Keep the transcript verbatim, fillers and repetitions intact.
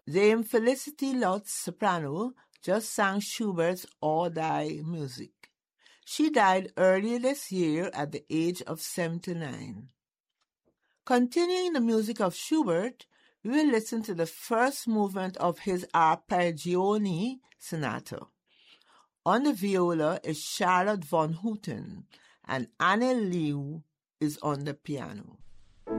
Dame Felicity Lutz, soprano, just sang Schubert's All Thy music. She died earlier this year at the age of seventy-nine. Continuing the music of Schubert, we will listen to the first movement of his Arpeggione Sonata. On the viola is Charlotte von Hutten, and Annie Liu is on the piano.